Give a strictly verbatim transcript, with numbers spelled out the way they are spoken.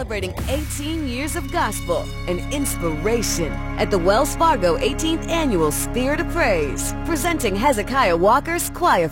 celebrating eighteen years of gospel and inspiration at the Wells Fargo eighteenth Annual Spirit of Praise, presenting Hezekiah Walker's Choir